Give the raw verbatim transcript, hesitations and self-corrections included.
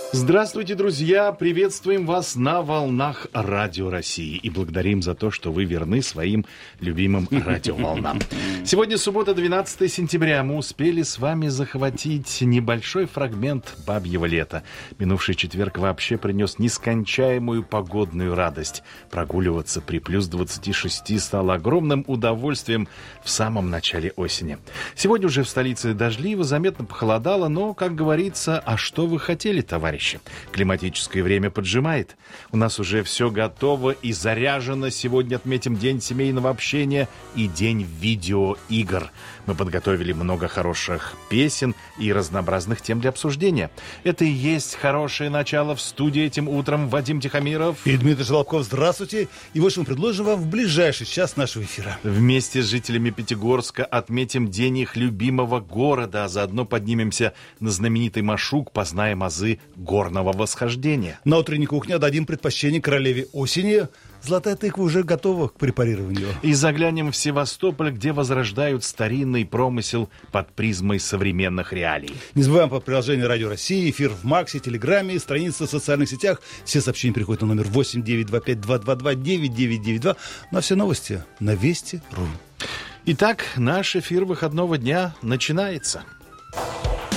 Здравствуйте, друзья! Приветствуем вас на волнах Радио России и благодарим за то, что вы верны своим любимым радиоволнам. Сегодня суббота, двенадцатое сентября. Мы успели с вами захватить небольшой фрагмент бабьего лета. Минувший четверг вообще принес нескончаемую погодную радость. Прогуливаться при плюс двадцати шести стало огромным удовольствием в самом начале осени. Сегодня уже в столице дождливо, заметно похолодало, но, как говорится, а что вы хотели, товарищи? Климатическое время поджимает. У нас уже все готово и заряжено. Сегодня отметим День семейного общения и День видеоигр. Мы подготовили много хороших песен и разнообразных тем для обсуждения. Это и есть хорошее начало. В студии этим утром Вадим Тихомиров и Дмитрий Соловков. Здравствуйте. И вот что мы предложим вам в ближайший час нашего эфира. Вместе с жителями Пятигорска отметим День их любимого города, а заодно поднимемся на знаменитый Машук, познаем азы горного восхождения. На утренней кухне отдадим предпочтение королеве осени. Золотая тыква уже готова к препарированию. И заглянем в Севастополь, где возрождают старинный промысел под призмой современных реалий. Не забываем про приложение Радио России, эфир в Максе, Телеграме, страницы в социальных сетях. Все сообщения приходят на номер восемь девять два пять два два два девять девять девять два. Ну а все новости на Вести точка ру. Итак, наш эфир выходного дня начинается.